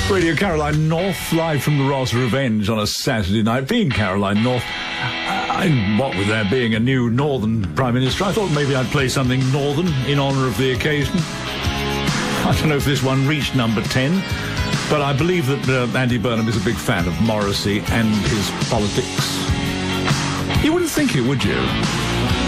Radio Caroline North, live from the Ross Revenge on a Saturday night. Being Caroline North, what with there being a new Northern Prime Minister, I thought maybe I'd play something Northern in honour of the occasion. I don't know if this one reached number 10, but I believe that Andy Burnham is a big fan of Morrissey and his politics. You wouldn't think it, would you?